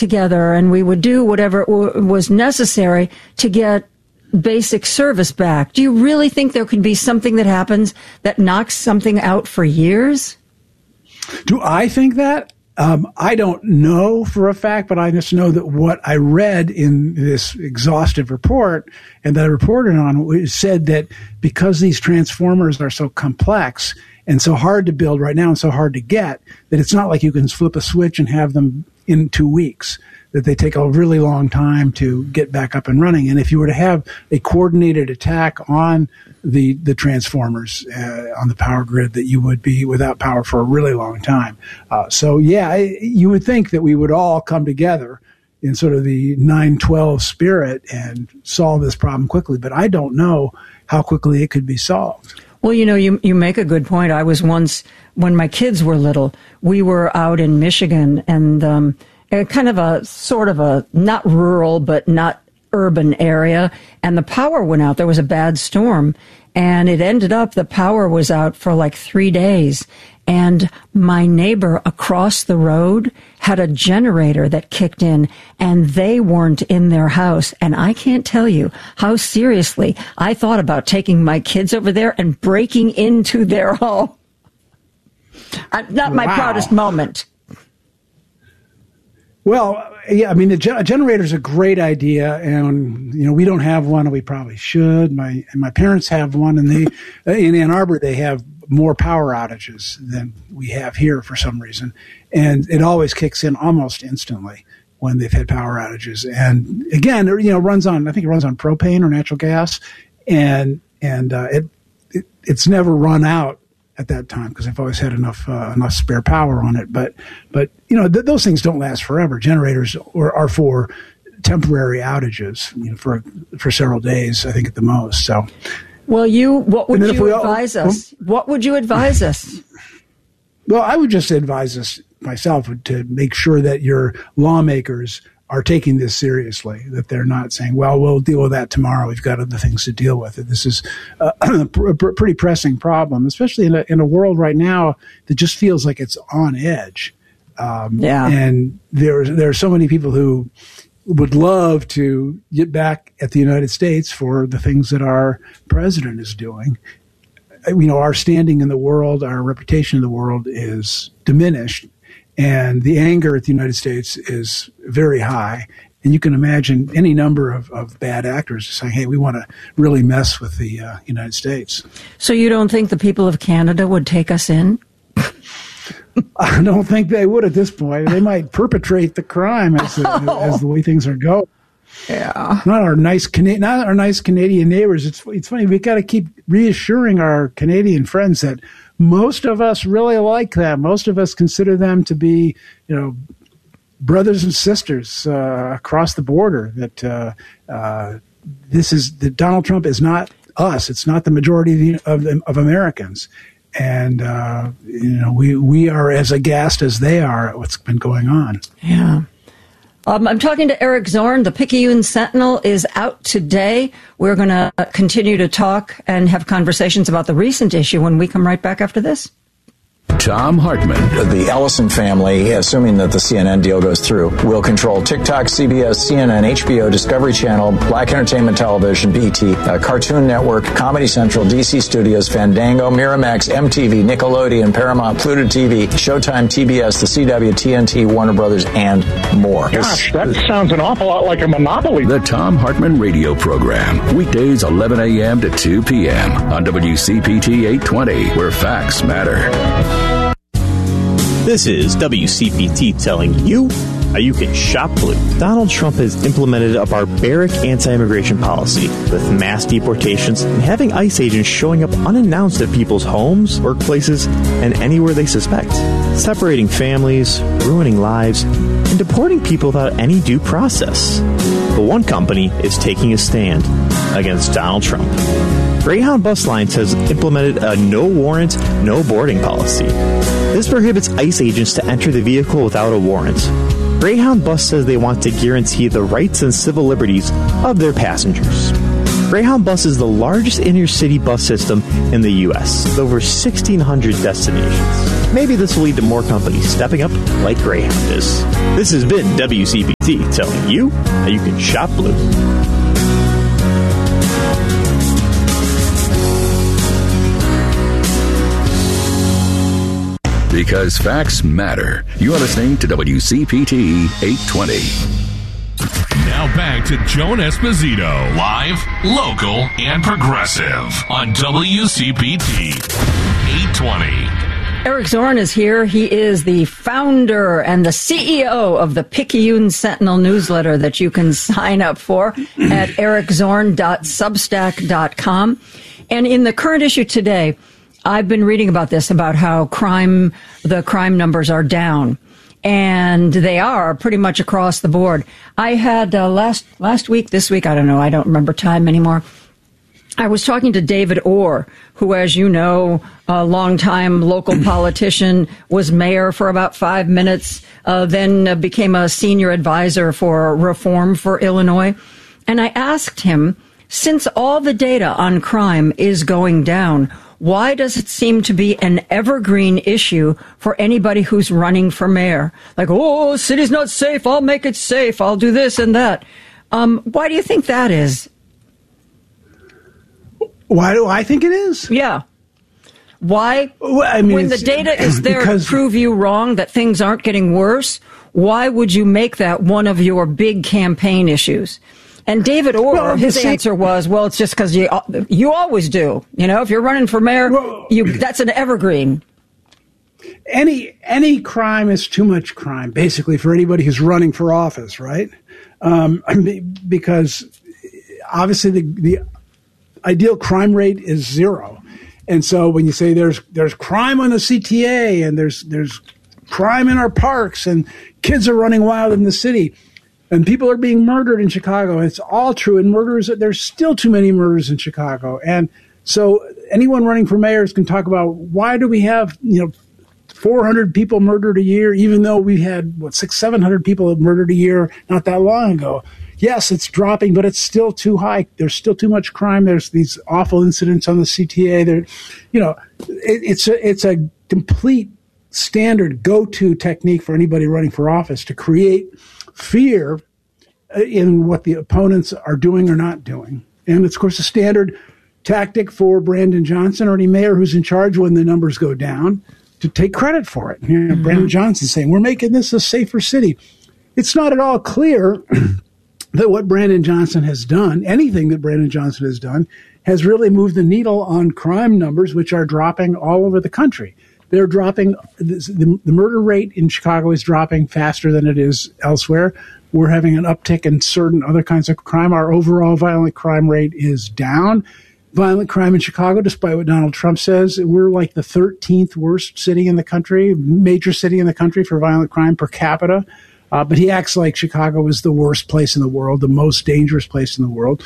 together and we would do whatever was necessary to get basic service back. Do you really think there could be something that happens that knocks something out for years? Do I think that? I don't know for a fact, but I just know that what I read in this exhaustive report and that I reported on said that because these transformers are so complex and so hard to build right now and so hard to get, that it's not like you can flip a switch and have them in 2 weeks, that they take a really long time to get back up and running. And if you were to have a coordinated attack on the transformers on the power grid, that you would be without power for a really long time. You would think that we would all come together in sort of the 9/12 spirit and solve this problem quickly. But I don't know how quickly it could be solved. Well, you make a good point. I was once, when my kids were little, we were out in Michigan and kind of a sort of a not rural but not urban area, and the power went out. There was a bad storm, and it ended up the power was out for like 3 days. And my neighbor across the road had a generator that kicked in, and they weren't in their house. And I can't tell you how seriously I thought about taking my kids over there and breaking into their home. Not my proudest moment. Well, yeah, I mean, a generator is a great idea, and we don't have one, and we probably should. My parents have one, and in Ann Arbor they have more power outages than we have here for some reason, and it always kicks in almost instantly when they've had power outages. And again, I think it runs on propane or natural gas, and it's never run out at that time because I've always had enough spare power on it. But those things don't last forever. Generators are for temporary outages, for several days, I think at the most. So, well, what would you advise us? What would you advise us? Well, I would just advise us myself to make sure that your lawmakers are taking this seriously, that they're not saying, well, we'll deal with that tomorrow. We've got other things to deal with. This is a pretty pressing problem, especially in a world right now that just feels like it's on edge. And there are so many people who would love to get back at the United States for the things that our president is doing. Our standing in the world, our reputation in the world is diminished. And the anger at the United States is very high. And you can imagine any number of bad actors saying, hey, we want to really mess with the United States. So you don't think the people of Canada would take us in? I don't think they would at this point. They might perpetrate the crime as the way things are going. Yeah. Not our nice Canadian neighbors. It's funny. We got to keep reassuring our Canadian friends that most of us really like them. Most of us consider them to be, brothers and sisters across the border. That that Donald Trump is not us. It's not the majority of Americans, and we are as aghast as they are at what's been going on. Yeah. I'm talking to Eric Zorn. The Picayune Sentinel is out today. We're going to continue to talk and have conversations about the recent issue when we come right back after this. Thom Hartmann. The Ellison family, assuming that the CNN deal goes through, will control TikTok, CBS, CNN, HBO, Discovery Channel, Black Entertainment Television, BET, Cartoon Network, Comedy Central, DC Studios, Fandango, Miramax, MTV, Nickelodeon, Paramount, Pluto TV, Showtime, TBS, The CW, TNT, Warner Brothers, and more. Gosh, that sounds an awful lot like a monopoly. The Thom Hartmann radio program. Weekdays 11 a.m. to 2 p.m. on WCPT 820, where facts matter. This is WCPT telling you how you can shop blue. Donald Trump has implemented a barbaric anti-immigration policy with mass deportations and having ICE agents showing up unannounced at people's homes, workplaces, and anywhere they suspect, separating families, ruining lives, and deporting people without any due process. But one company is taking a stand against Donald Trump. Greyhound Bus Lines has implemented a no-warrant, no-boarding policy. This prohibits ICE agents to enter the vehicle without a warrant. Greyhound Bus says they want to guarantee the rights and civil liberties of their passengers. Greyhound Bus is the largest inner-city bus system in the U.S., with over 1,600 destinations. maybe this will lead to more companies stepping up like Greyhound is. This has been WCPT telling you how you can shop blue. Because facts matter. You are listening to WCPT 820. Now back to Joan Esposito. Live, local, and progressive on WCPT 820. Eric Zorn is here. He is the founder and the CEO of the Picayune Sentinel newsletter that you can sign up for at ericzorn.substack.com. And in the current issue today, I've been reading about this, about how the crime numbers are down. And they are pretty much across the board. I had last week, this week, I don't know, I don't remember time anymore. I was talking to David Orr, who, as you know, a longtime local politician, was mayor for about 5 minutes, then became a senior advisor for reform for Illinois. And I asked him, since all the data on crime is going down, why does it seem to be an evergreen issue for anybody who's running for mayor? Like, oh, city's not safe, I'll make it safe, I'll do this and that. Why do you think that is? Why do I think it is? Yeah. Why? Well, I mean, when the data is there to prove you wrong, that things aren't getting worse, why would you make that one of your big campaign issues? And David Orr, his answer was, well, it's just because you always do. You know, if you're running for mayor, that's an evergreen. Any crime is too much crime, basically, for anybody who's running for office, right? Because obviously the ideal crime rate is 0. And so when you say there's crime on the CTA and there's crime in our parks and kids are running wild in the city, and people are being murdered in Chicago. It's all true. And there's still too many murders in Chicago. And so anyone running for mayors can talk about why do we have, 400 people murdered a year, even though we had, 700 people murdered a year not that long ago. Yes, it's dropping, but it's still too high. There's still too much crime. There's these awful incidents on the CTA. It's a complete standard go-to technique for anybody running for office to create fear in what the opponents are doing or not doing. And it's, of course, a standard tactic for Brandon Johnson or any mayor who's in charge when the numbers go down to take credit for it. Brandon Johnson saying, we're making this a safer city. It's not at all clear that what Brandon Johnson has done, anything that Brandon Johnson has done, has really moved the needle on crime numbers, which are dropping all over the country. They're dropping. The murder rate in Chicago is dropping faster than it is elsewhere. We're having an uptick in certain other kinds of crime. Our overall violent crime rate is down. Violent crime in Chicago, despite what Donald Trump says, we're like the 13th worst city in the country, major city in the country for violent crime per capita. But he acts like Chicago is the worst place in the world, the most dangerous place in the world.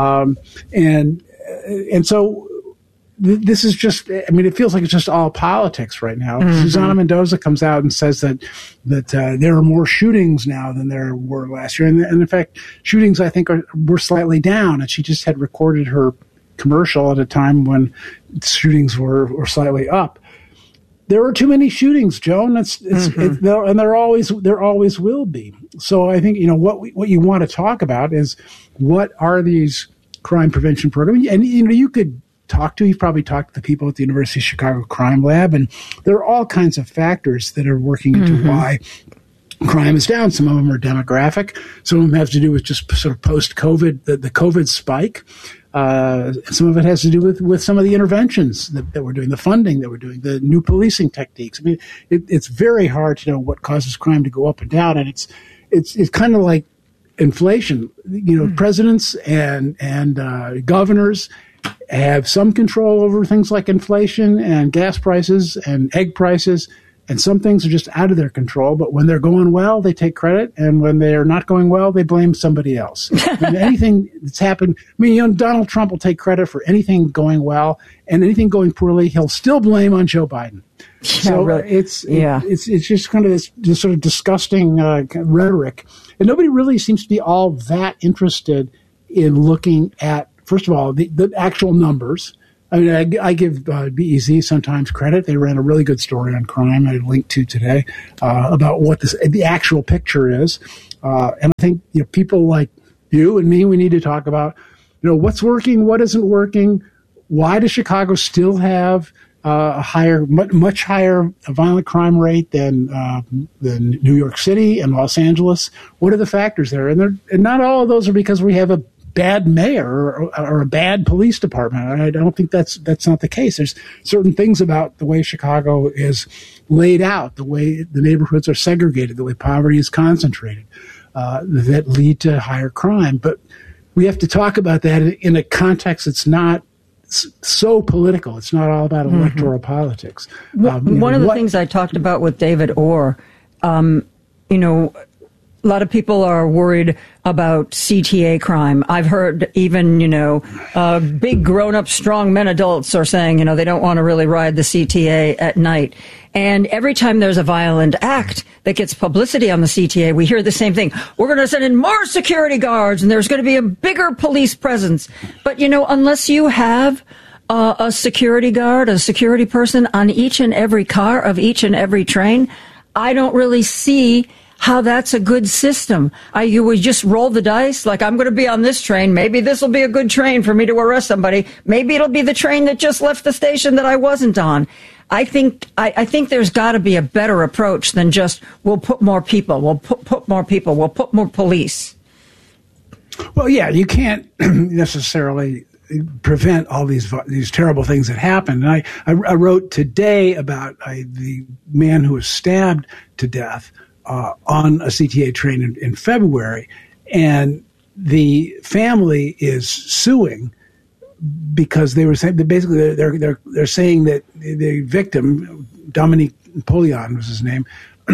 And so this is just, it feels like it's just all politics right now. Susana Mendoza comes out and says that there are more shootings now than there were last year. And in fact, shootings, I think, were slightly down. And she just had recorded her commercial at a time when shootings were slightly up. There are too many shootings, Joan. And there always will be. So I think, what you want to talk about is what are these crime prevention programs? And, you've probably talked to the people at the University of Chicago Crime Lab, and there are all kinds of factors that are working into why crime is down. Some of them are demographic. Some of them have to do with just sort of post-COVID, the COVID spike. Some of it has to do with some of the interventions that we're doing, the funding that we're doing, the new policing techniques. It's very hard to know what causes crime to go up and down, and it's kind of like inflation. Presidents and governors have some control over things like inflation and gas prices and egg prices, and some things are just out of their control. But when they're going well, they take credit, and when they're not going well, they blame somebody else. Anything that's happened, Donald Trump will take credit for anything going well, and anything going poorly, he'll still blame on Joe Biden. So really. It's just kind of this sort of disgusting rhetoric, and nobody really seems to be all that interested in looking at, first of all, the actual numbers. I mean, I give BEZ sometimes credit. They ran a really good story on crime I linked to today about what the actual picture is. And I think people like you and me, we need to talk about what's working, what isn't working. Why does Chicago still have a much higher violent crime rate than New York City and Los Angeles? What are the factors there? And not all of those are because we have a bad mayor or a bad police department. I don't think that's not the case. There's certain things about the way Chicago is laid out, the way the neighborhoods are segregated, the way poverty is concentrated, that lead to higher crime. But we have to talk about that in a context that's not so political. It's not all about electoral politics. One of the things I talked about with David Orr, a lot of people are worried about CTA crime. I've heard even, big grown-up, strong men adults are saying, they don't want to really ride the CTA at night. And every time there's a violent act that gets publicity on the CTA, we hear the same thing. We're going to send in more security guards, and there's going to be a bigger police presence. But, unless you have a security guard, a security person on each and every car of each and every train, I don't really see how that's a good system. You would just roll the dice, like I'm going to be on this train. Maybe this will be a good train for me to arrest somebody. Maybe it'll be the train that just left the station that I wasn't on. I think there's got to be a better approach than just we'll put more people, we'll put more people, we'll put more police. Well, yeah, you can't necessarily prevent all these terrible things that happen. And I wrote today about the man who was stabbed to death on a CTA train in February, and the family is suing because they were saying that basically they're saying that the victim, Dominique Napoleon was his name,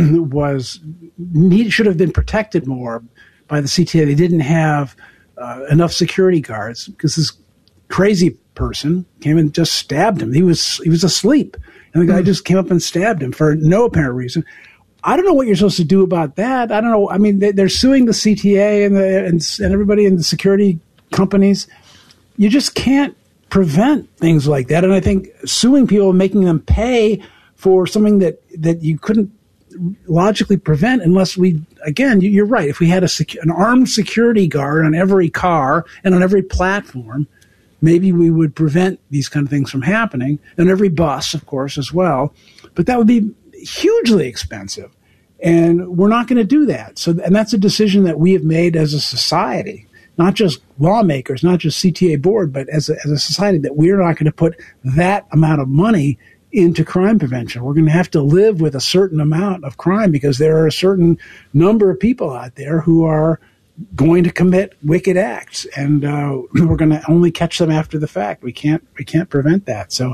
should have been protected more by the CTA. They didn't have enough security guards because this crazy person came and just stabbed him. He was asleep, and the guy just came up and stabbed him for no apparent reason. I don't know what you're supposed to do about that. I don't know. I mean, they're suing the CTA and everybody in the security companies. You just can't prevent things like that. And I think suing people and making them pay for something that you couldn't logically prevent unless you're right. If we had an armed security guard on every car and on every platform, maybe we would prevent these kind of things from happening. And every bus, of course, as well. But that would be hugely expensive, and we're not going to do that. And that's a decision that we have made as a society, not just lawmakers, not just CTA board, but as a society, that we're not going to put that amount of money into crime prevention. We're going to have to live with a certain amount of crime because there are a certain number of people out there who are going to commit wicked acts, and we're going to only catch them after the fact. We can't prevent that. So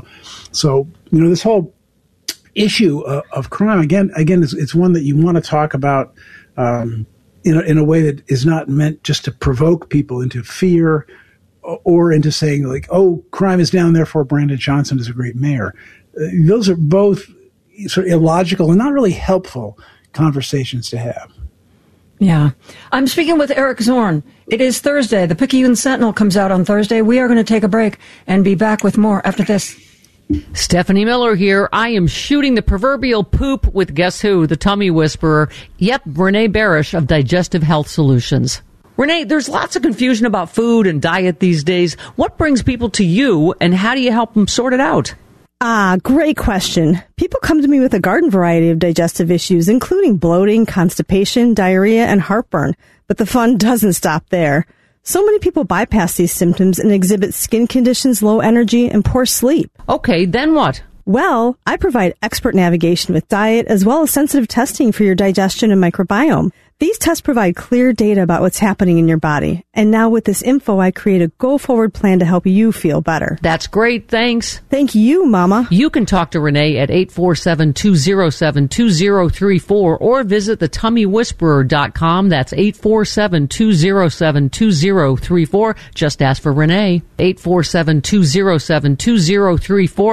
this whole issue of crime again it's one that you want to talk about in a way that is not meant just to provoke people into fear or into saying like, oh, crime is down, therefore Brandon Johnson is a great mayor. Those are both sort of illogical and not really helpful conversations to have. Yeah. I'm speaking with Eric Zorn. It is Thursday. The Picayune Sentinel comes out on Thursday. We are going to take a break and be back with more after this. Stephanie Miller here. I am shooting the proverbial poop with guess who? The tummy whisperer. Yep, Renee Barish of Digestive Health Solutions. Renee, there's lots of confusion about food and diet these days. What brings people to you, and how do you help them sort it out? Great question. People come to me with a garden variety of digestive issues, including bloating, constipation, diarrhea, and heartburn. But the fun doesn't stop there. So many people bypass these symptoms and exhibit skin conditions, low energy, and poor sleep. Okay, then what? Well, I provide expert navigation with diet as well as sensitive testing for your digestion and microbiome. These tests provide clear data about what's happening in your body. And now with this info, I create a go-forward plan to help you feel better. That's great. Thanks. Thank you, Mama. You can talk to Renee at 847-207-2034 or visit thetummywhisperer.com. That's 847-207-2034. Just ask for Renee. 847-207-2034.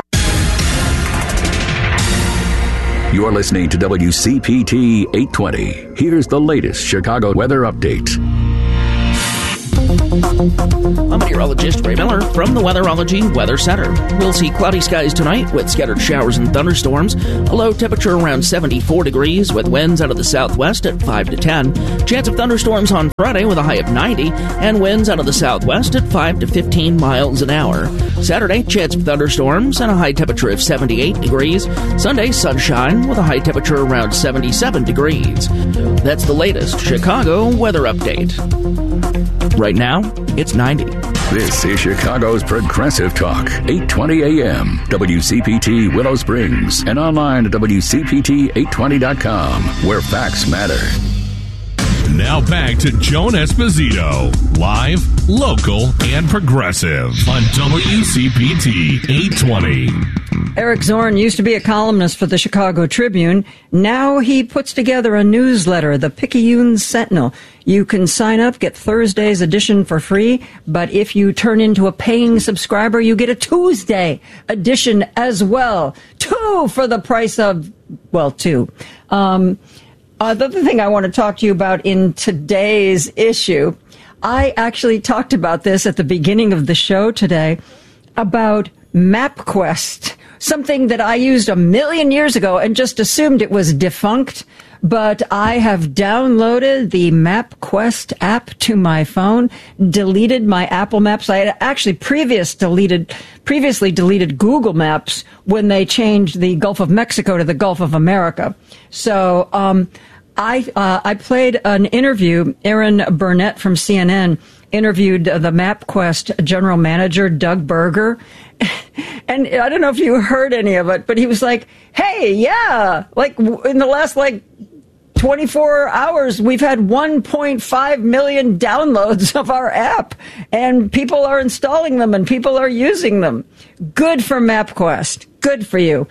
You're listening to WCPT 820. Here's the latest Chicago weather update. I'm meteorologist Ray Miller from the Weatherology Weather Center. We'll see cloudy skies tonight with scattered showers and thunderstorms. A low temperature around 74 degrees with winds out of the southwest at 5 to 10. Chance of thunderstorms on Friday with a high of 90 and winds out of the southwest at 5 to 15 miles an hour. Saturday, chance of thunderstorms and a high temperature of 78 degrees. Sunday, sunshine with a high temperature around 77 degrees. That's the latest Chicago weather update. Right now, it's 90. This is Chicago's Progressive Talk, 820 AM, WCPT Willow Springs, and online at WCPT820.com, where facts matter. Now back to Joan Esposito, live, local, and progressive on WCPT 820. Eric Zorn used to be a columnist for the Chicago Tribune. Now he puts together a newsletter, the Picayune Sentinel. You can sign up, get Thursday's edition for free, but if you turn into a paying subscriber, you get a Tuesday edition as well. 2 for the price of, well, 2. The other thing I want to talk to you about in today's issue, I actually talked about this at the beginning of the show today, about MapQuest, something that I used a million years ago and just assumed it was defunct. But I have downloaded the MapQuest app to my phone, deleted my Apple Maps. I had actually previously deleted Google Maps when they changed the Gulf of Mexico to the Gulf of America. So I played an interview. Aaron Burnett from CNN interviewed the MapQuest general manager, Doug Berger. And I don't know if you heard any of it, but he was like, hey, yeah, like in the last 24 hours, we've had 1.5 million downloads of our app, and people are installing them and people are using them. Good for MapQuest. Good for you.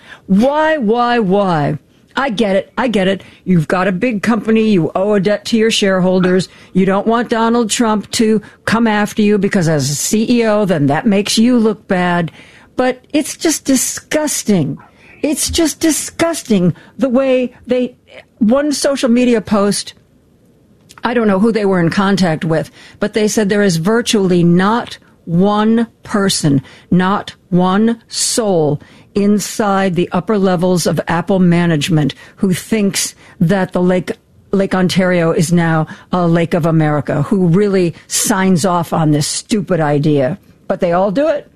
Why? I get it. You've got a big company. You owe a debt to your shareholders. You don't want Donald Trump to come after you because as a CEO, then that makes you look bad. But it's just disgusting. It's just disgusting the way one social media post, I don't know who they were in contact with, but they said there is virtually not one person, not one soul inside the upper levels of Apple management who thinks that the Lake Ontario is now a Lake of America, who really signs off on this stupid idea. But they all do it.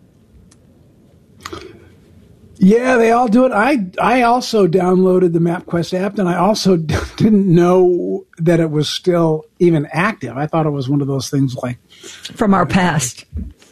Yeah, they all do it. I also downloaded the MapQuest app, and I also didn't know that it was still even active. I thought it was one of those things like from our past,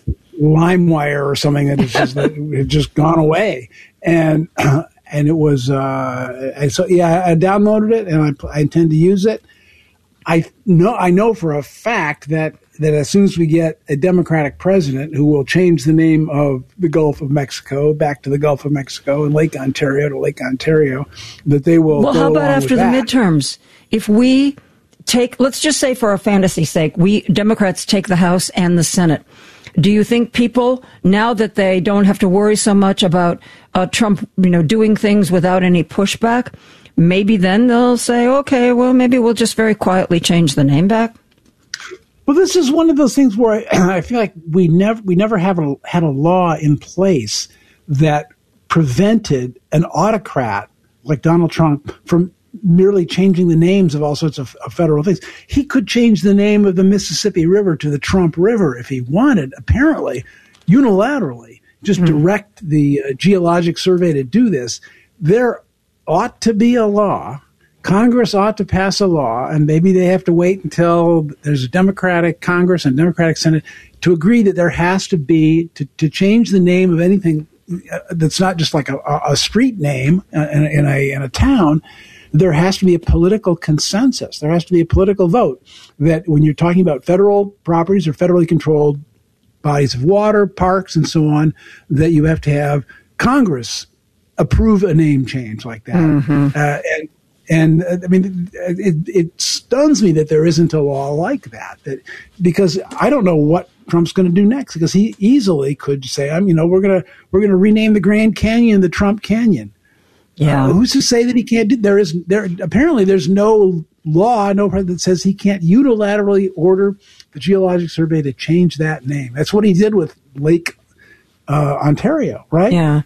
LimeWire or something that had just gone away. And it was I downloaded it, and I intend to use it. I know for a fact that as soon as we get a Democratic president who will change the name of the Gulf of Mexico back to the Gulf of Mexico and Lake Ontario to Lake Ontario, that they will. Well, how about after the midterms? If we let's just say for a fantasy's sake, we Democrats take the House and the Senate. Do you think people, now that they don't have to worry so much about Trump, doing things without any pushback, maybe then they'll say, okay, well, maybe we'll just very quietly change the name back? Well, this is one of those things where I feel like we never had a law in place that prevented an autocrat like Donald Trump from merely changing the names of all sorts of federal things. He could change the name of the Mississippi River to the Trump River if he wanted, apparently, unilaterally, just direct the Geologic Survey to do this. There ought to be a law. Congress ought to pass a law, and maybe they have to wait until there's a Democratic Congress and Democratic Senate to agree that there has to be, to change the name of anything that's not just like a street name in a town. There has to be a political consensus. There has to be a political vote that when you're talking about federal properties or federally controlled bodies of water, parks, and so on, that you have to have Congress approve a name change like that. Mm-hmm. And I mean, it stuns me that there isn't a law like that because I don't know what Trump's going to do next, because he easily could say, we're going to rename the Grand Canyon the Trump Canyon. Yeah. Who's to say that he can't do? Apparently there's no law, no precedent that says he can't unilaterally order the Geologic Survey to change that name. That's what he did with Lake Ontario, right? Yeah.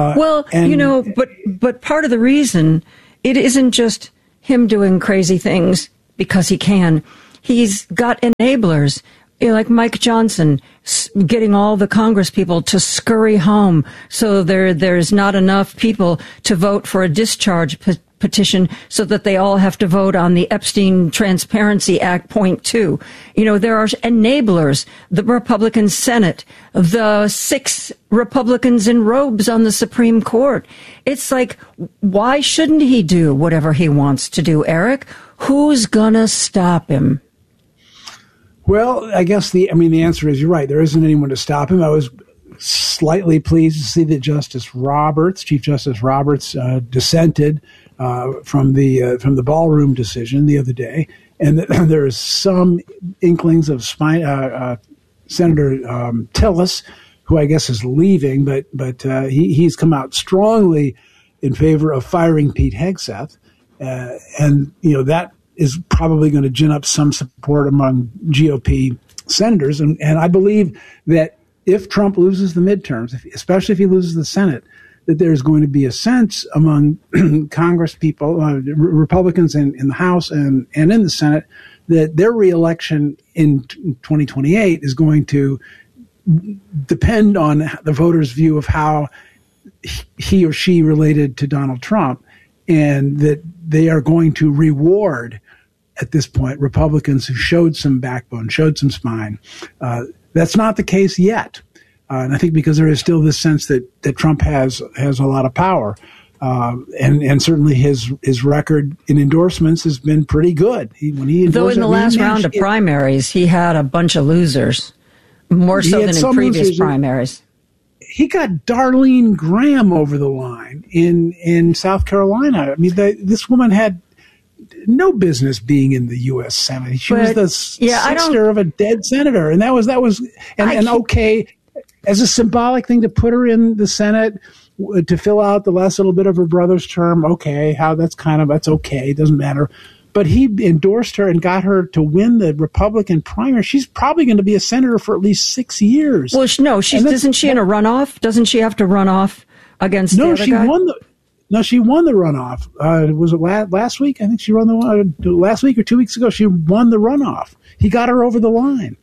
But part of the reason, it isn't just him doing crazy things because he can. He's got enablers, like Mike Johnson, getting all the Congress people to scurry home so there's not enough people to vote for a discharge petition so that they all have to vote on the Epstein Transparency Act point 2. There are enablers, the Republican Senate, the 6 Republicans in robes on the Supreme Court. It's like, why shouldn't he do whatever he wants to do, Eric? Who's gonna stop him? Well, I guess the answer is you're right. There isn't anyone to stop him. I was slightly pleased to see that Chief Justice Roberts, dissented from the ballroom decision the other day, and there is some inklings of Senator Tillis, who I guess is leaving, but he's come out strongly in favor of firing Pete Hegseth, and that is probably going to gin up some support among GOP senators. And I believe that if Trump loses the midterms, especially if he loses the Senate, that there's going to be a sense among Congress people, Republicans in the House and in the Senate, that their reelection in 2028 is going to depend on the voters' view of how he or she related to Donald Trump, and that they are going to reward, at this point, Republicans who showed some backbone, showed some spine. That's not the case yet. And I think because there is still this sense that Trump has a lot of power. And certainly his record in endorsements has been pretty good. Though in the last round of primaries, he had a bunch of losers, more so than in previous primaries. He got Darlene Graham over the line in South Carolina. I mean, this woman had no business being in the U.S. Senate. She was the sister of a dead senator, and that was okay as a symbolic thing to put her in the Senate to fill out the last little bit of her brother's term. Okay, that's okay. It doesn't matter. But he endorsed her and got her to win the Republican primary. She's probably going to be a senator for at least 6 years. Well, no, isn't she in a runoff? Doesn't she have to run off against the other guy? She won the runoff. Was it last week? I think she won last week or 2 weeks ago. She won the runoff. He got her over the line.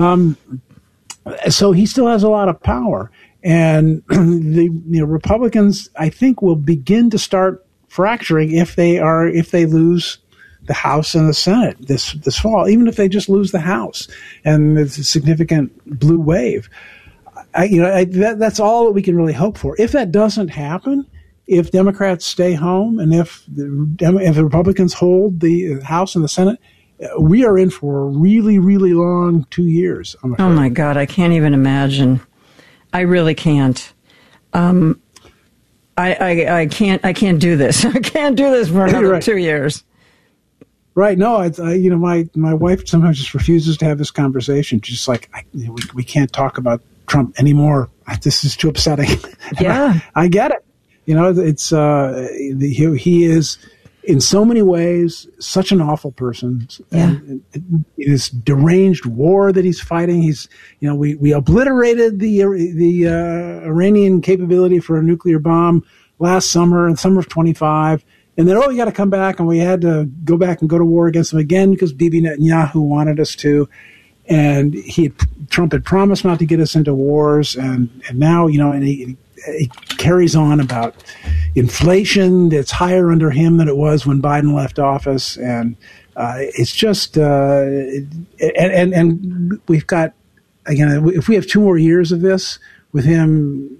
So he still has a lot of power. And the Republicans, I think, will begin to start fracturing if they lose the House and the Senate this fall, even if they just lose the House and it's a significant blue wave. That's all that we can really hope for. If that doesn't happen, if Democrats stay home and if the Republicans hold the House and the Senate, we are in for a really, really long 2 years. I'm afraid. Oh my God, I can't even imagine. I really can't. I can't do this. I can't do this for another 2 years. Right. No, my wife sometimes just refuses to have this conversation. She's just like, we can't talk about Trump anymore. This is too upsetting. Yeah. I get it. It's he is in so many ways such an awful person. Yeah. And this deranged war that he's fighting. We obliterated the Iranian capability for a nuclear bomb last summer, in the summer of 25. And then, we got to come back, and we had to go back and go to war against them again because Bibi Netanyahu wanted us to. And Trump had promised not to get us into wars, and now, and he carries on about inflation that's higher under him than it was when Biden left office. And it's just, and we've got, again, if we have 2 more years of this with him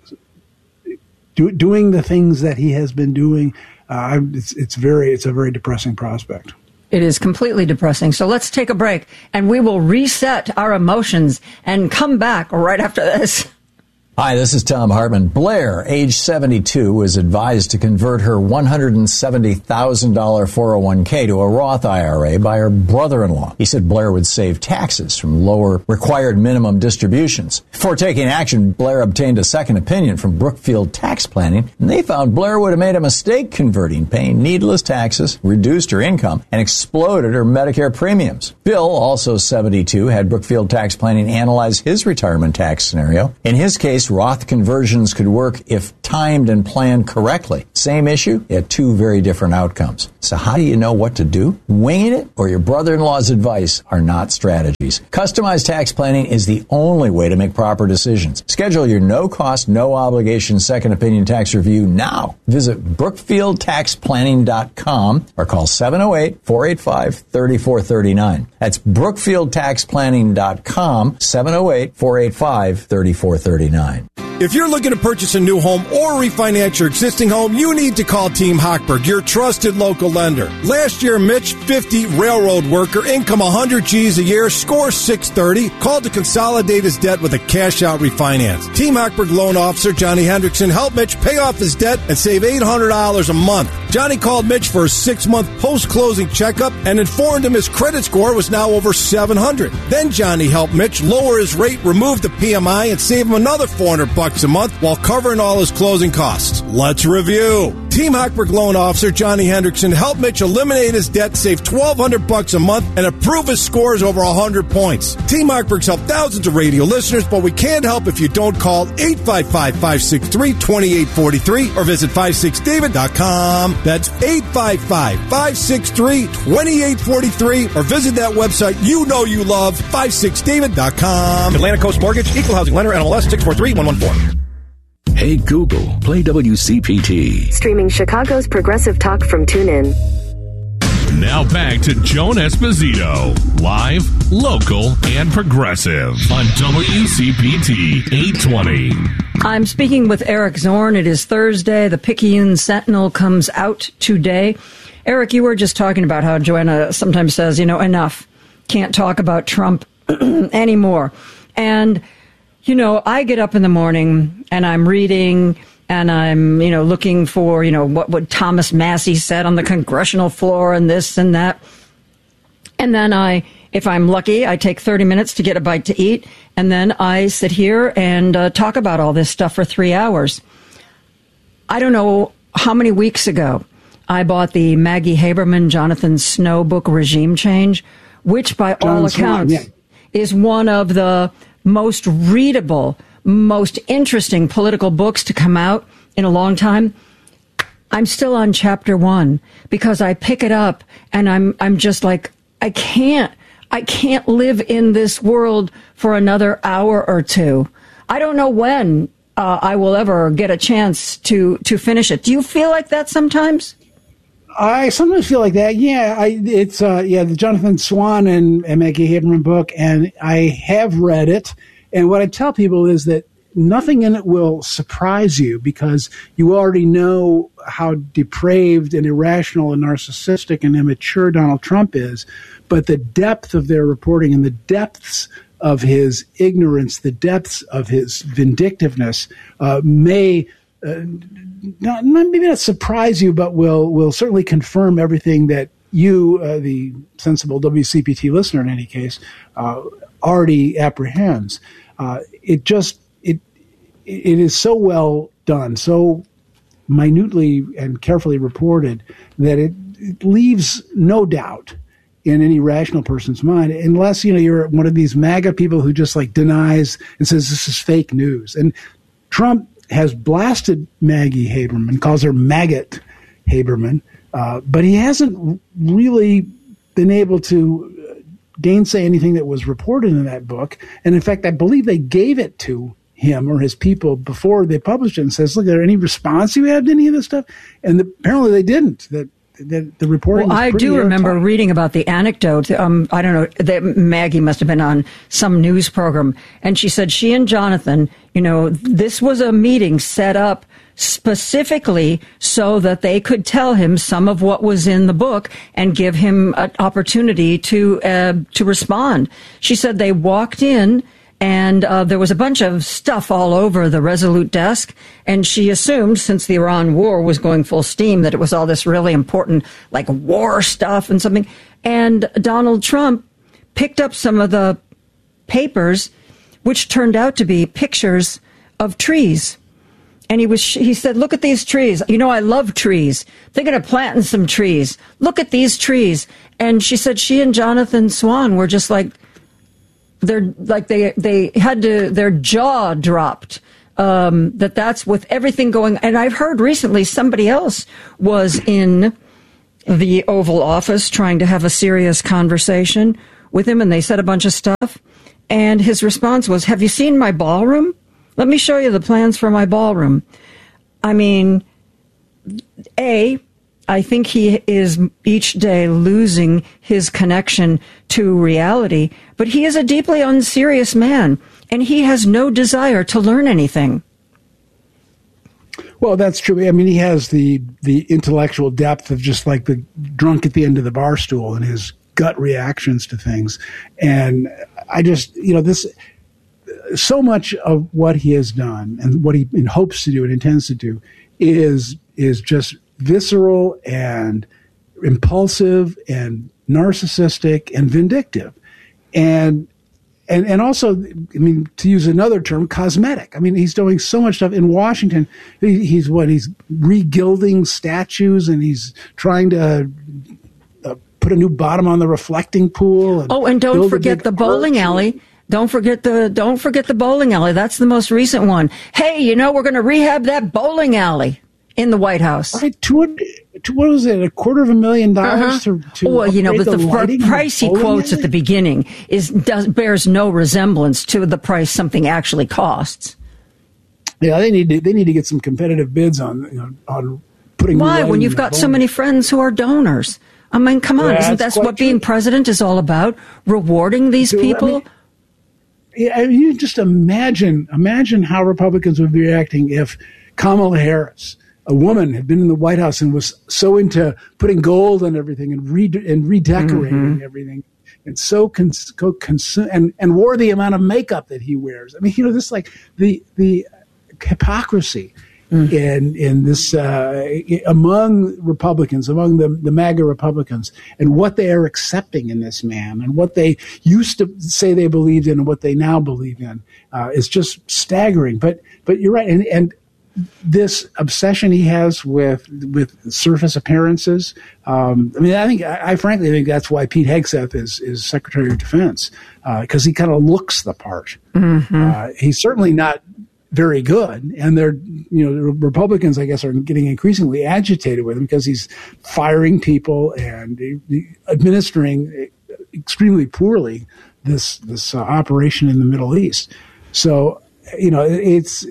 doing the things that he has been doing, it's a very depressing prospect. It is completely depressing. So let's take a break, and we will reset our emotions and come back right after this. Hi, this is Tom Hartman. Blair, age 72, was advised to convert her $170,000 401k to a Roth IRA by her brother-in-law. He said Blair would save taxes from lower required minimum distributions. Before taking action, Blair obtained a second opinion from Brookfield Tax Planning, and they found Blair would have made a mistake converting, paying needless taxes, reduced her income, and exploded her Medicare premiums. Bill, also 72, had Brookfield Tax Planning analyze his retirement tax scenario. In his case, Roth conversions could work if timed and planned correctly. Same issue, yet two very different outcomes. So how do you know what to do? Winging it or your brother-in-law's advice are not strategies. Customized tax planning is the only way to make proper decisions. Schedule your no-cost, no-obligation second opinion tax review now. Visit BrookfieldTaxPlanning.com or call 708-485-3439. That's BrookfieldTaxPlanning.com, 708-485-3439. If you're looking to purchase a new home or refinance your existing home, you need to call Team Hochberg, your trusted local lender. Last year, Mitch, 50, railroad worker, income 100 G's a year, score 630, called to consolidate his debt with a cash-out refinance. Team Hochberg loan officer Johnny Hendrickson helped Mitch pay off his debt and save $800 a month. Johnny called Mitch for a 6-month post-closing checkup and informed him his credit score was now over 700. Then Johnny helped Mitch lower his rate, remove the PMI, and save him another $400 a month while covering all his closing costs. Let's review. Team Hochberg loan officer Johnny Hendrickson helped Mitch eliminate his debt, save $1,200 a month, and improve his scores over 100 points. Team Hochberg's helped thousands of radio listeners, but we can't help if you don't call 855-563-2843 or visit 56david.com. That's 855-563-2843 or visit that website you know you love, 56david.com. Atlantic Coast Mortgage, Equal Housing Lender, NMLS 643114. Hey Google, play WCPT. Streaming Chicago's progressive talk from TuneIn. Now back to Joan Esposito, live, local, and progressive on WCPT 820. I'm speaking with Eric Zorn. It is Thursday. The Picayune Sentinel comes out today. Eric, you were just talking about how Joanna sometimes says, enough. Can't talk about Trump anymore. And I get up in the morning and I'm reading and I'm, looking for, what Thomas Massie said on the congressional floor and this and that. And then if I'm lucky, I take 30 minutes to get a bite to eat. And then I sit here and talk about all this stuff for 3 hours. I don't know how many weeks ago I bought the Maggie Haberman, Jonathan Snow book, Regime Change, which by all accounts is one of the most readable, most interesting political books to come out in a long time. I'm still on chapter 1 because I pick it up and I'm just like, I can't live in this world for another hour or two. I don't know when I will ever get a chance to finish it. Do you feel like that sometimes? I sometimes feel like that. Yeah, it's the Jonathan Swan and Maggie Haberman book, and I have read it. And what I tell people is that nothing in it will surprise you because you already know how depraved and irrational and narcissistic and immature Donald Trump is. But the depth of their reporting and the depths of his ignorance, the depths of his vindictiveness may maybe not surprise you, but will certainly confirm everything that you, the sensible WCPT listener in any case, already apprehends. It is so well done, so minutely and carefully reported that it leaves no doubt in any rational person's mind, unless you're one of these MAGA people who just denies and says this is fake news. And Trump has blasted Maggie Haberman, calls her Maggot Haberman, but he hasn't really been able to gainsay anything that was reported in that book. And in fact, I believe they gave it to him or his people before they published it and says, look, are there any response you had to any of this stuff? And apparently they didn't. The reporting was I do remember reading about the anecdote. I don't know, that Maggie must have been on some news program. And she said she and Jonathan, this was a meeting set up specifically so that they could tell him some of what was in the book and give him an opportunity to respond. She said they walked in And there was a bunch of stuff all over the Resolute desk, and she assumed, since the Iran war was going full steam, that it was all this really important, like, war stuff and something. And Donald Trump picked up some of the papers, which turned out to be pictures of trees. And he said, look at these trees. You know, I love trees. Thinking of planting some trees. Look at these trees. And she said she and Jonathan Swan were just like, they had to, their jaw dropped. That's with everything going. And I've heard recently somebody else was in the Oval Office trying to have a serious conversation with him, and they said a bunch of stuff. And his response was, have you seen my ballroom? Let me show you the plans for my ballroom. I mean, I think he is each day losing his connection to reality, but he is a deeply unserious man, and he has no desire to learn anything. Well, that's true. I mean, he has the intellectual depth of just like the drunk at the end of the bar stool and his gut reactions to things. And I just, this, so much of what he has done and what he hopes to do and intends to do is just visceral and impulsive and narcissistic and vindictive. And also, I mean, to use another term, cosmetic. I mean, he's doing so much stuff in Washington. He's regilding statues, and he's trying to put a new bottom on the reflecting pool. And don't forget the bowling alley. Don't forget the bowling alley. That's the most recent one. Hey, we're going to rehab that bowling alley in the White House. Right, what was it? $250,000 to well, but the price he quotes at the beginning bears no resemblance to the price something actually costs. Yeah, they need to get some competitive bids on putting. Why, when you've got so many friends who are donors? I mean, come on, isn't that what being president is all about? Rewarding these people. You just imagine how Republicans would be reacting if Kamala Harris, a woman, had been in the White House and was so into putting gold on everything and redecorating everything, and so and wore the amount of makeup that he wears. I mean, this like the hypocrisy in this among Republicans, among the MAGA Republicans, and what they are accepting in this man, and what they used to say they believed in and what they now believe in is just staggering. But you're right, and this obsession he has with surface appearances. I frankly think that's why Pete Hegseth is Secretary of Defense, because he kind of looks the part. He's certainly not very good, and the Republicans, I guess, are getting increasingly agitated with him because he's firing people and administering extremely poorly this operation in the Middle East. So it's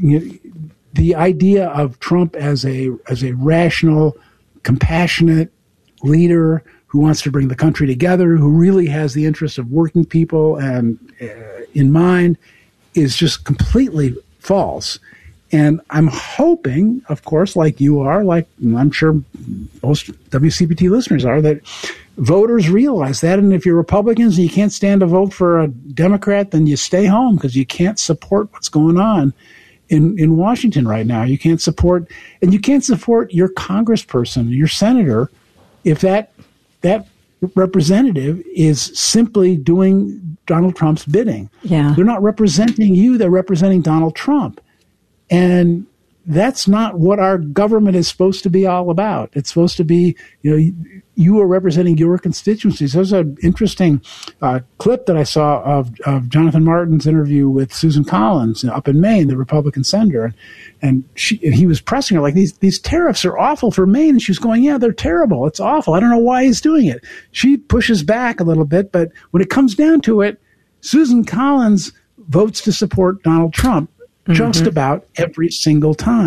the idea of Trump as a rational, compassionate leader who wants to bring the country together, who really has the interests of working people and in mind, is just completely false. And I'm hoping, of course, like you are, like I'm sure most WCPT listeners are, that voters realize that. And if you're Republicans and you can't stand to vote for a Democrat, then you stay home because you can't support what's going on in Washington right now. You can't support your congressperson, your senator, if that representative is simply doing Donald Trump's bidding. Yeah. They're not representing you, they're representing Donald Trump. And that's not what our government is supposed to be all about. It's supposed to be, you are representing your constituencies. There's an interesting clip that I saw of Jonathan Martin's interview with Susan Collins up in Maine, the Republican senator. And he was pressing her like, these tariffs are awful for Maine. And she was going, yeah, they're terrible. It's awful. I don't know why he's doing it. She pushes back a little bit. But when it comes down to it, Susan Collins votes to support Donald Trump just about every single time.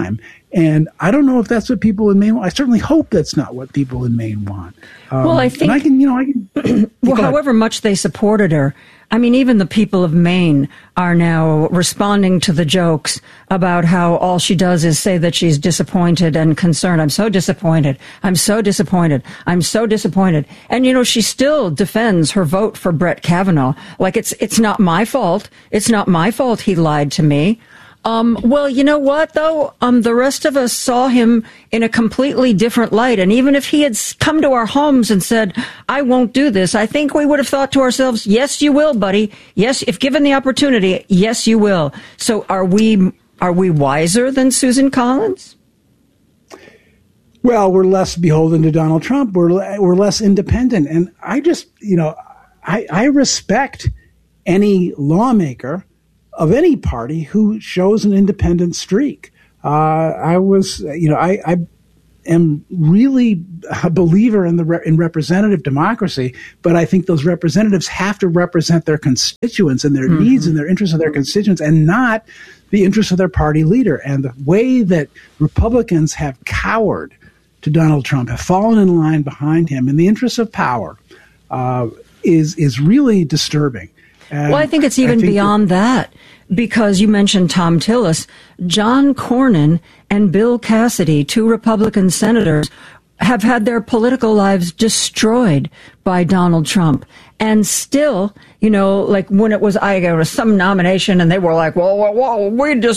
And I don't know if that's what people in Maine want. I certainly hope that's not what people in Maine want. Well, I think, well, however much they supported her, I mean, even the people of Maine are now responding to the jokes about how all she does is say that she's disappointed and concerned. I'm so disappointed. I'm so disappointed. I'm so disappointed. And, she still defends her vote for Brett Kavanaugh. Like, it's not my fault. It's not my fault he lied to me. Well, you know what, though? The rest of us saw him in a completely different light. And even if he had come to our homes and said, I won't do this, I think we would have thought to ourselves, yes, you will, buddy. Yes, if given the opportunity, yes, you will. So are we wiser than Susan Collins? Well, we're less beholden to Donald Trump. We're less independent. And I just, I respect any lawmaker of any party who shows an independent streak. I am really a believer in in representative democracy, but I think those representatives have to represent their constituents and their needs and their interests of their constituents, and not the interests of their party leader. And the way that Republicans have cowered to Donald Trump, have fallen in line behind him in the interests of power, is really disturbing. Well, I think it's even beyond that, because you mentioned Thom Tillis. John Cornyn and Bill Cassidy, two Republican senators, have had their political lives destroyed by Donald Trump. And still, like when it was some nomination and they were like, well,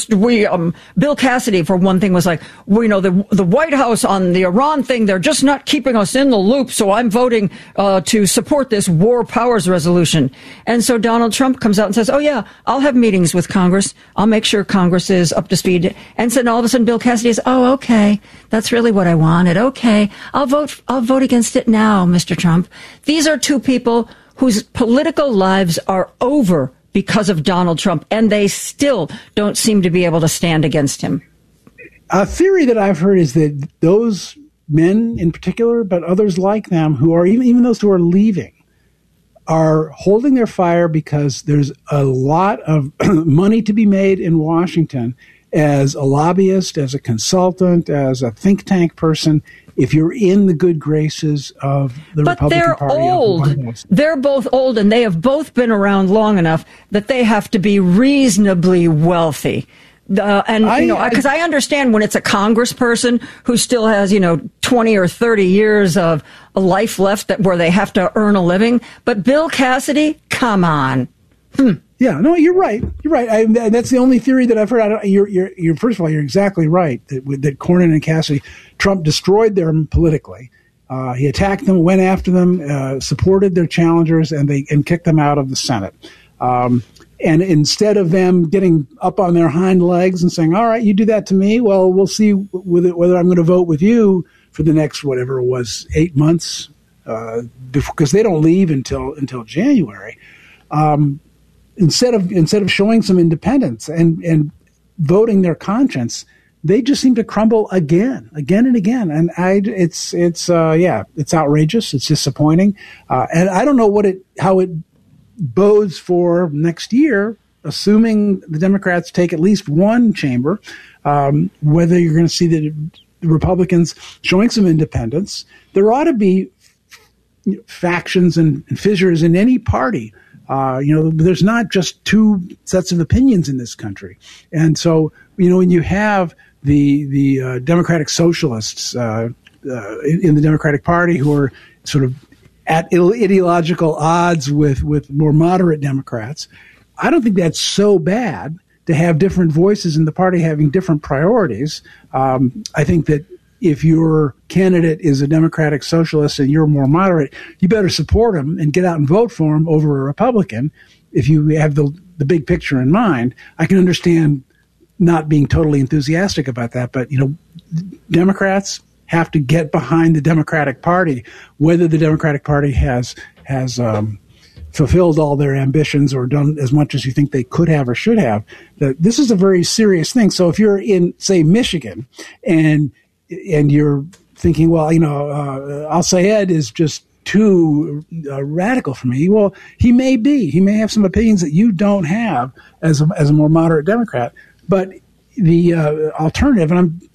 Bill Cassidy, for one thing, was like, the White House on the Iran thing, they're just not keeping us in the loop. So I'm voting to support this war powers resolution. And so Donald Trump comes out and says, oh yeah, I'll have meetings with Congress. I'll make sure Congress is up to speed. And then all of a sudden Bill Cassidy is, oh, okay, that's really what I wanted. Okay, I'll vote against it now, Mr. Trump. These are two people whose political lives are over because of Donald Trump, and they still don't seem to be able to stand against him. A theory that I've heard is that those men in particular, but others like them, who are even those who are leaving, are holding their fire because there's a lot of money to be made in Washington as a lobbyist, as a consultant, as a think tank person. If you're in the good graces of the Republican Party. But they're old. They're both old, and they have both been around long enough that they have to be reasonably wealthy. Because I understand when it's a congressperson who still has, 20 or 30 years of life left where they have to earn a living. But Bill Cassidy, come on. Yeah, no, you're right. You're right. That's the only theory that I've heard. You're first of all, you're exactly right that Cornyn and Cassidy, Trump destroyed them politically. He attacked them, went after them, supported their challengers, and kicked them out of the Senate. And instead of them getting up on their hind legs and saying, "All right, you do that to me, well, we'll see whether I'm going to vote with you for the next whatever it was 8 months," because they don't leave until January. Instead of showing some independence and voting their conscience, they just seem to crumble again and again. And it's outrageous. It's disappointing. And I don't know how it bodes for next year, assuming the Democrats take at least one chamber, whether you're going to see the Republicans showing some independence. There ought to be factions and fissures in any party. There's not just two sets of opinions in this country. And so, when you have the Democratic Socialists in the Democratic Party who are sort of at ideological odds with more moderate Democrats, I don't think that's so bad to have different voices in the party having different priorities. I think that if your candidate is a Democratic Socialist and you're more moderate, you better support him and get out and vote for him over a Republican if you have the big picture in mind. I can understand not being totally enthusiastic about that, but, Democrats have to get behind the Democratic Party, whether the Democratic Party has fulfilled all their ambitions or done as much as you think they could have or should have. This is a very serious thing. So if you're in, say, Michigan, and you're thinking, well, Al-Sayed is just too radical for me. Well, he may be. He may have some opinions that you don't have as a more moderate Democrat. But the alternative, and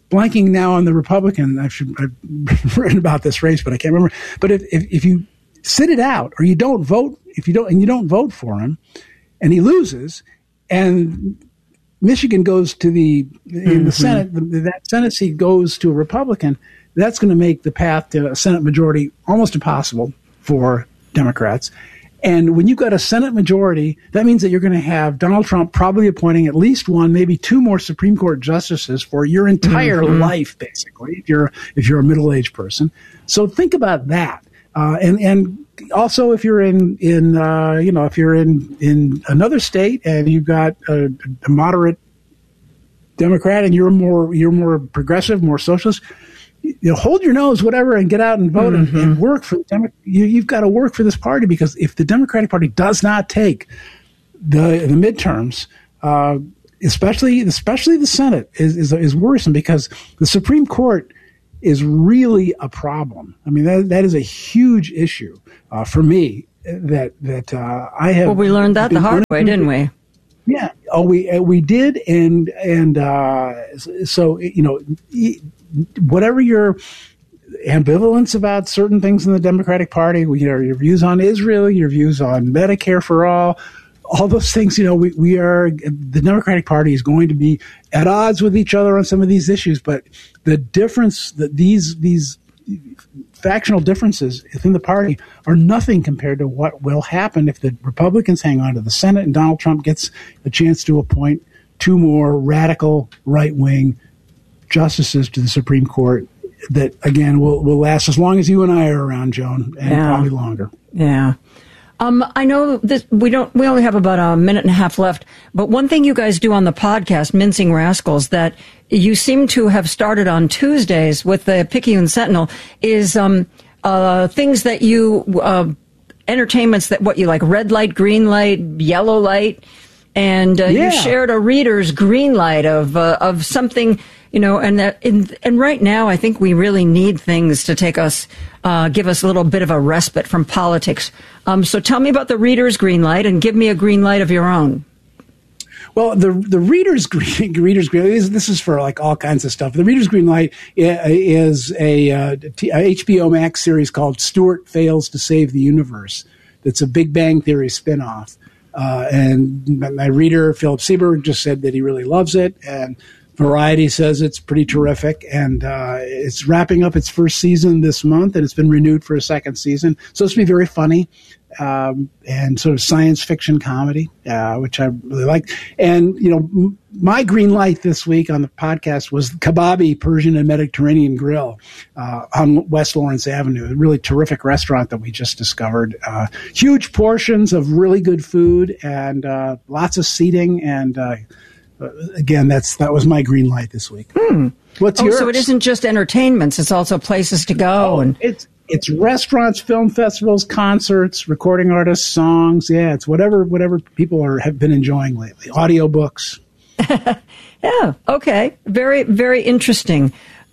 blanking now on the Republican. I've written about this race, but I can't remember. But if you sit it out, or you don't vote, you don't vote for him, and he loses, and Michigan goes to in the Senate, that Senate seat goes to a Republican, that's going to make the path to a Senate majority almost impossible for Democrats. And when you've got a Senate majority, that means that you're going to have Donald Trump probably appointing at least one, maybe two more Supreme Court justices for your entire life, basically, if you're a middle-aged person. So think about that. And also, if you're in another state and you've got a moderate Democrat and you're more progressive, more socialist, hold your nose, whatever, and get out and vote and work for the you've got to work for this party, because if the Democratic Party does not take the midterms, especially the Senate is worrisome, because the Supreme Court is really a problem. I mean, that is a huge issue for me. That I have. Well, we learned that the hard way, didn't we? Yeah. Oh, we did, and so whatever your ambivalence about certain things in the Democratic Party, your views on Israel, your views on Medicare for all those things, the Democratic Party is going to be at odds with each other on some of these issues, but the difference that these factional differences within the party are nothing compared to what will happen if the Republicans hang on to the Senate and Donald Trump gets a chance to appoint two more radical right-wing justices to the Supreme Court that, again, will last as long as you and I are around, Joan, and probably longer. Yeah. I know that we only have about a minute and a half left, but one thing you guys do on the podcast, Mincing Rascals, that you seem to have started on Tuesdays with the Picayune Sentinel is things that you entertainments that what you like, red light, green light, yellow light, and you shared a reader's green light of something, and right now I think we really need things to take us, give us a little bit of a respite from politics. So tell me about the reader's green light and give me a green light of your own. Well, the reader's green this is for like all kinds of stuff. The reader's green light is a HBO Max series called Stuart Fails to Save the Universe. It's a Big Bang Theory spinoff. And my reader, Philip Seberg, just said that he really loves it, and Variety says it's pretty terrific, and it's wrapping up its first season this month, and it's been renewed for a second season. So it's going to be very funny and sort of science fiction comedy, which I really like. And, my green light this week on the podcast was Kebabi Persian and Mediterranean Grill on West Lawrence Avenue, a really terrific restaurant that we just discovered. Huge portions of really good food and lots of seating, and again, that was my green light this week. What's yours? So it isn't just entertainments; it's also places to go. And it's restaurants, film festivals, concerts, recording artists, songs. Yeah, it's whatever people have been enjoying lately. Audiobooks. Yeah. Okay. Very, very interesting.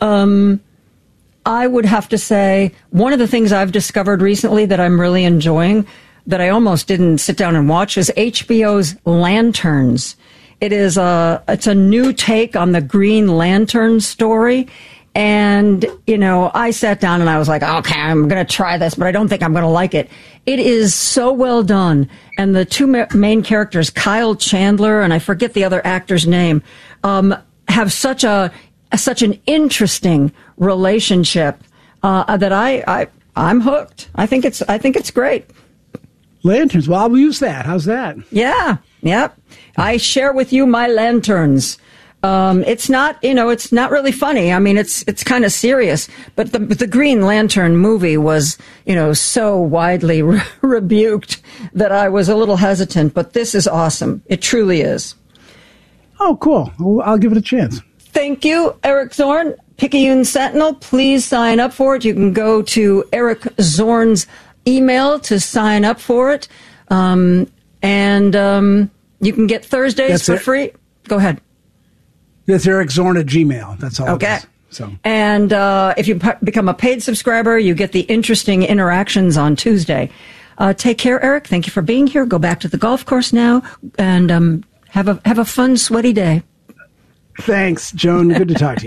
I would have to say one of the things I've discovered recently that I'm really enjoying, that I almost didn't sit down and watch, is HBO's Lanterns. It's a new take on the Green Lantern story. And, I sat down and I was like, okay, I'm going to try this, but I don't think I'm going to like it. It is so well done. And the two main characters, Kyle Chandler, and I forget the other actor's name, have such an interesting relationship, that I'm hooked. I think it's great. Lanterns. Well, I'll use that. How's that? Yeah. Yep. I share with you my lanterns. It's not really funny. I mean, it's kind of serious, but the Green Lantern movie was, so widely rebuked that I was a little hesitant, but this is awesome. It truly is. Oh, cool. Well, I'll give it a chance. Thank you, Eric Zorn, Picayune Sentinel. Please sign up for it. You can go to Eric Zorn's email to sign up for it. And you can get Thursdays for free. Go ahead. That's Eric Zorn at Gmail. That's all. Okay. It is. So. And if you become a paid subscriber, you get the interesting interactions on Tuesday. Take care, Eric. Thank you for being here. Go back to the golf course now and have a fun, sweaty day. Thanks, Joan. Good to talk to you.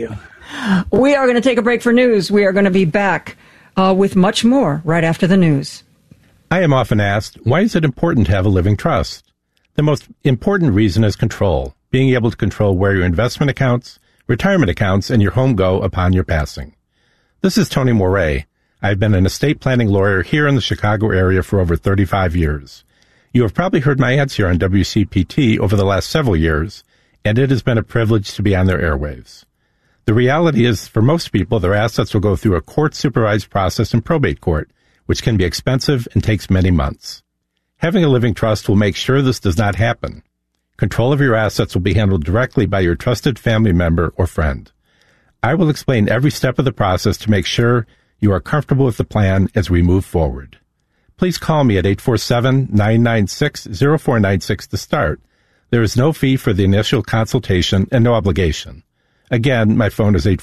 We are going to take a break for news. We are going to be back with much more right after the news. I am often asked, why is it important to have a living trust? The most important reason is control, being able to control where your investment accounts, retirement accounts, and your home go upon your passing. This is Tony Moret. I've been an estate planning lawyer here in the Chicago area for over 35 years. You have probably heard my ads here on WCPT over the last several years, and it has been a privilege to be on their airwaves. The reality is, for most people, their assets will go through a court-supervised process in probate court, which can be expensive and takes many months. Having a living trust will make sure this does not happen. Control of your assets will be handled directly by your trusted family member or friend. I will explain every step of the process to make sure you are comfortable with the plan as we move forward. Please call me at 847-996-0496 to start. There is no fee for the initial consultation and no obligation. Again, my phone is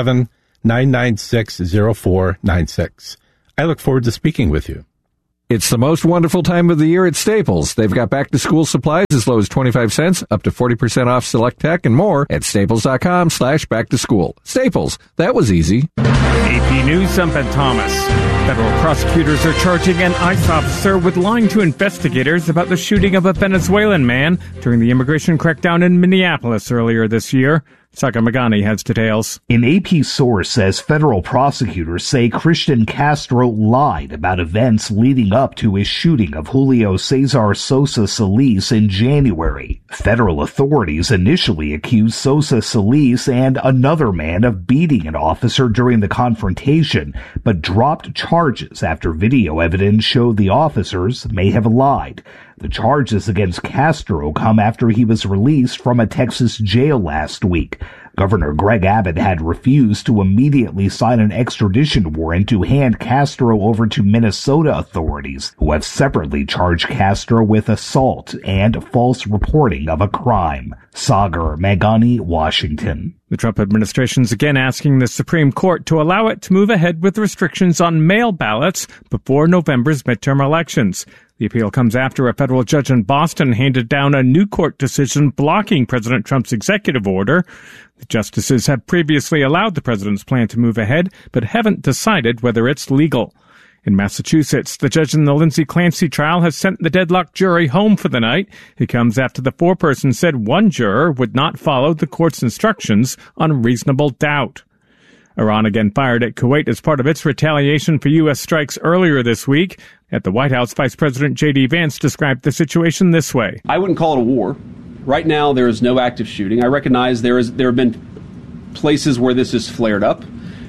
847-996-0496. I look forward to speaking with you. It's the most wonderful time of the year at Staples. They've got back-to-school supplies as low as 25 cents, up to 40% off select tech, and more at staples.com/back-to-school. Staples, that was easy. AP News, I'm Ben Thomas. Federal prosecutors are charging an ICE officer with lying to investigators about the shooting of a Venezuelan man during the immigration crackdown in Minneapolis earlier this year. Sagar Magani has details. An AP source says federal prosecutors say Christian Castro lied about events leading up to his shooting of Julio Cesar Sosa Solis in January. Federal authorities initially accused Sosa Solis and another man of beating an officer during the confrontation, but dropped charges after video evidence showed the officers may have lied. The charges against Castro come after he was released from a Texas jail last week. Governor Greg Abbott had refused to immediately sign an extradition warrant to hand Castro over to Minnesota authorities, who have separately charged Castro with assault and false reporting of a crime. Sagar Magani, Washington. The Trump administration's again asking the Supreme Court to allow it to move ahead with restrictions on mail ballots before November's midterm elections. The appeal comes after a federal judge in Boston handed down a new court decision blocking President Trump's executive order. The justices have previously allowed the president's plan to move ahead, but haven't decided whether it's legal. In Massachusetts, the judge in the Lindsay Clancy trial has sent the deadlocked jury home for the night. It comes after the foreperson said one juror would not follow the court's instructions on reasonable doubt. Iran again fired at Kuwait as part of its retaliation for U.S. strikes earlier this week. At the White House, Vice President J.D. Vance described the situation this way. I wouldn't call it a war. Right now, there is no active shooting. I recognize there have been places where this has flared up.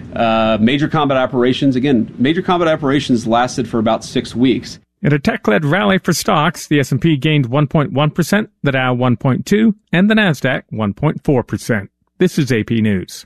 Major combat operations lasted for about 6 weeks. In a tech-led rally for stocks, the S&P gained 1.1%, the Dow 1.2%, and the Nasdaq 1.4%. This is AP News.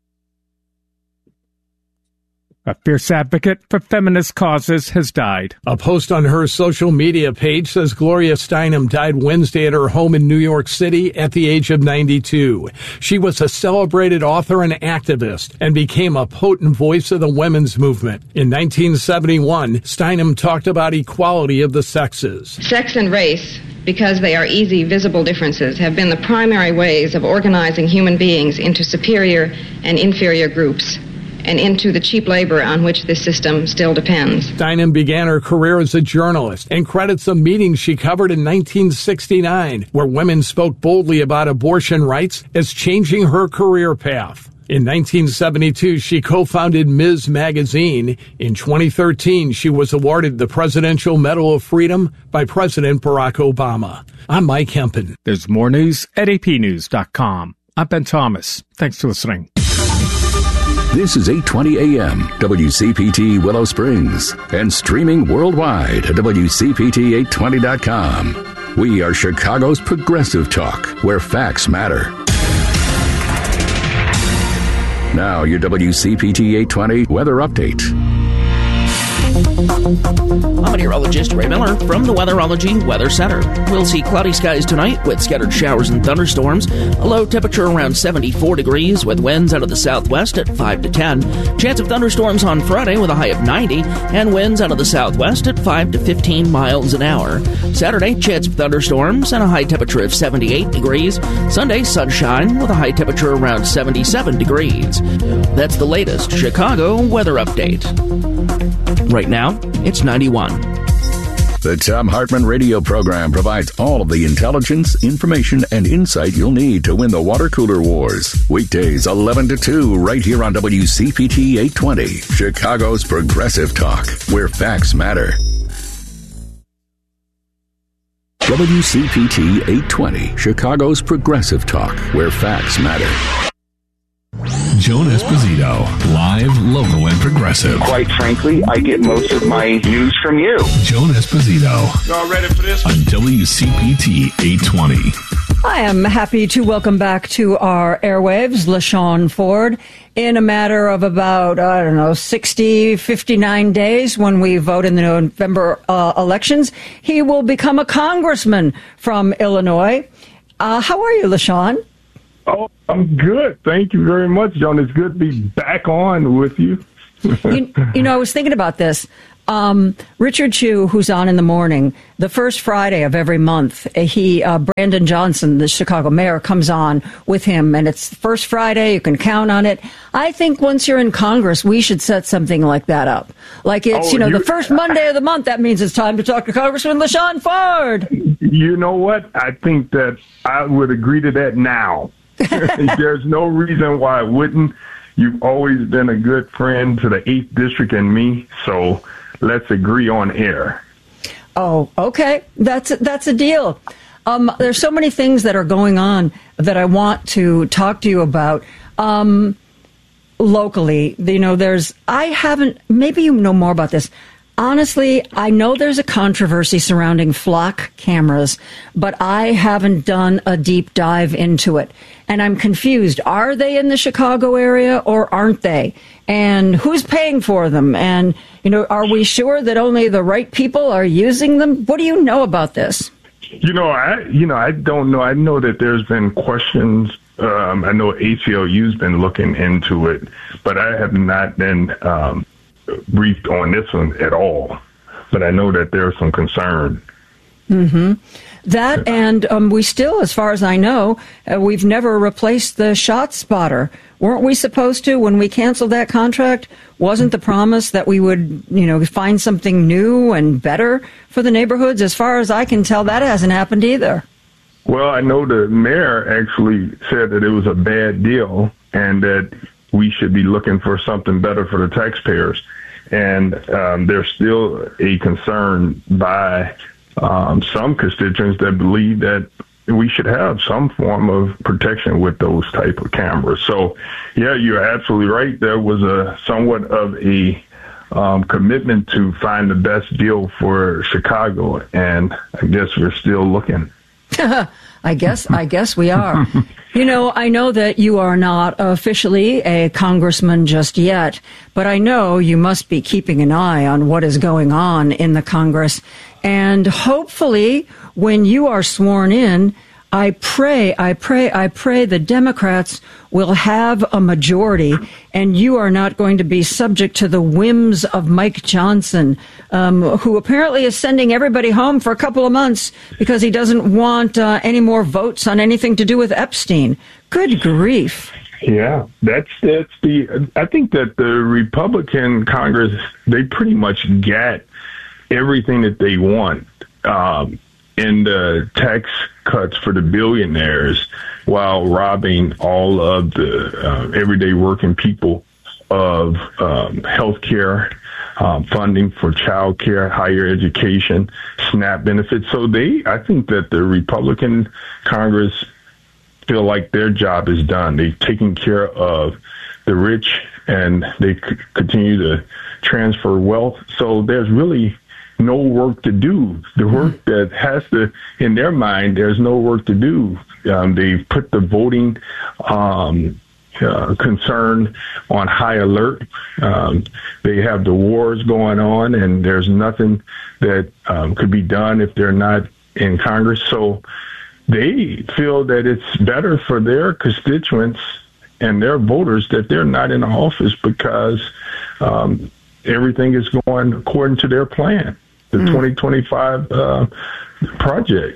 A fierce advocate for feminist causes has died. A post on her social media page says Gloria Steinem died Wednesday at her home in New York City at the age of 92. She was a celebrated author and activist and became a potent voice of the women's movement. In 1971, Steinem talked about equality of the sexes. Sex and race, because they are easy, visible differences, have been the primary ways of organizing human beings into superior and inferior groups, and into the cheap labor on which this system still depends. Steinem began her career as a journalist and credits a meeting she covered in 1969, where women spoke boldly about abortion rights, as changing her career path. In 1972, she co-founded Ms. Magazine. In 2013, she was awarded the Presidential Medal of Freedom by President Barack Obama. I'm Mike Hempen. There's more news at apnews.com. I'm Ben Thomas. Thanks for listening. This is 820 AM, WCPT Willow Springs, and streaming worldwide at WCPT820.com. We are Chicago's progressive talk, where facts matter. Now, your WCPT 820 weather update. I'm meteorologist Ray Miller from the Weatherology Weather Center. We'll see cloudy skies tonight with scattered showers and thunderstorms. A low temperature around 74 degrees with winds out of the southwest at 5 to 10. Chance of thunderstorms on Friday with a high of 90 and winds out of the southwest at 5 to 15 miles an hour. Saturday, chance of thunderstorms and a high temperature of 78 degrees. Sunday, sunshine with a high temperature around 77 degrees. That's the latest Chicago weather update. Right now, it's 91. The Thom Hartmann radio program provides all of the intelligence, information, and insight you'll need to win the water cooler wars. Weekdays 11 to 2 right here on WCPT 820, Chicago's Progressive Talk, where facts matter. WCPT 820, Chicago's Progressive Talk, where facts matter. Joan Esposito, live, local, and progressive. Quite frankly, I get most of my news from you. Joan Esposito. Y'all ready for this? On WCPT 820. I am happy to welcome back to our airwaves LaShawn Ford. In a matter of about, 59 days when we vote in the November elections, he will become a congressman from Illinois. How are you, LaShawn? Oh, I'm good. Thank you very much, Joan. It's good to be back on with you. I was thinking about this. Richard Chu, who's on in the morning, the first Friday of every month, Brandon Johnson, the Chicago mayor, comes on with him, and it's the first Friday. You can count on it. I think once you're in Congress, we should set something like that up. Like it's, the first Monday of the month. That means it's time to talk to Congressman LaShawn Ford. You know what? I think that I would agree to that now. There's no reason why I wouldn't. You've always been a good friend to the 8th District and me, so let's agree on air. Oh, okay. That's a deal. There's so many things that are going on that I want to talk to you about. Locally, maybe you know more about this. Honestly, I know there's a controversy surrounding flock cameras, but I haven't done a deep dive into it. And I'm confused. Are they in the Chicago area or aren't they? And who's paying for them? And, are we sure that only the right people are using them? What do you know about this? I don't know. I know that there's been questions. I know ACLU's been looking into it, but I have not been briefed on this one at all, but I know that there's some concern. Mm-hmm. That and we still, as far as I know, we've never replaced the shot spotter. Weren't we supposed to when we canceled that contract? Wasn't the promise that we would, find something new and better for the neighborhoods? As far as I can tell, that hasn't happened either. Well, I know the mayor actually said that it was a bad deal and that we should be looking for something better for the taxpayers. And there's still a concern by some constituents that believe that we should have some form of protection with those type of cameras. So, yeah, you're absolutely right. There was somewhat of a commitment to find the best deal for Chicago, and I guess we're still looking. I guess we are. I know that you are not officially a congressman just yet, but I know you must be keeping an eye on what is going on in the Congress. And hopefully, when you are sworn in, I pray the Democrats will have a majority and you are not going to be subject to the whims of Mike Johnson, who apparently is sending everybody home for a couple of months because he doesn't want any more votes on anything to do with Epstein. Good grief. Yeah, that's I think that the Republican Congress, they pretty much got everything that they want in the tax cuts for the billionaires while robbing all of the everyday working people of health care, funding for child care, higher education, SNAP benefits. So I think that the Republican Congress feel like their job is done. They've taken care of the rich and they continue to transfer wealth. So there's really no work to do. The work that has to, in their mind, there's no work to do. They've put the voting concerned, on high alert. They have the wars going on, and there's nothing that could be done if they're not in Congress. So they feel that it's better for their constituents and their voters that they're not in office because everything is going according to their plan, the 2025 project.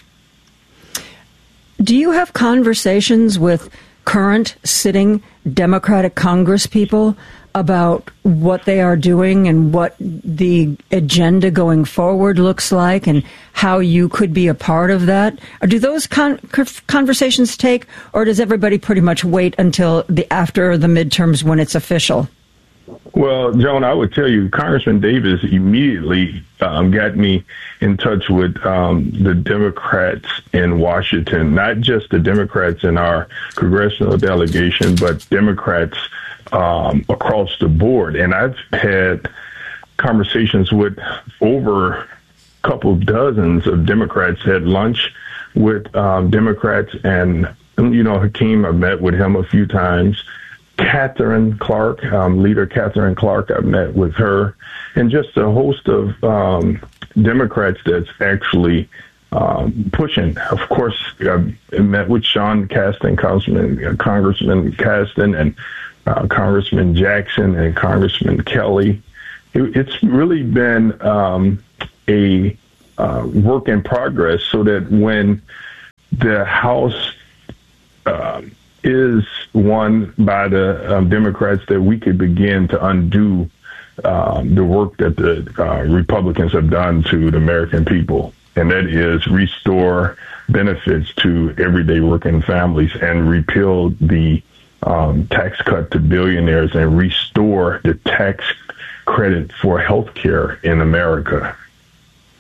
Do you have conversations with current sitting Democratic Congress people about what they are doing and what the agenda going forward looks like and how you could be a part of that? Or do those conversations take, or does everybody pretty much wait until after the midterms when it's official? Well, Joan, I would tell you, Congressman Davis immediately got me in touch with the Democrats in Washington, not just the Democrats in our congressional delegation, but Democrats across the board. And I've had conversations with over a couple dozens of Democrats, had lunch with Democrats, and, Hakeem, I've met with him a few times. Catherine Clark, Leader Catherine Clark, I've met with her, and just a host of Democrats that's actually pushing. Of course, I met with Sean Casten, Congressman Casten, and Congressman Jackson and Congressman Kelly. It's really been a work in progress so that when the House is won by the Democrats, that we could begin to undo the work that the Republicans have done to the American people, and that is restore benefits to everyday working families and repeal the tax cut to billionaires and restore the tax credit for health care in America.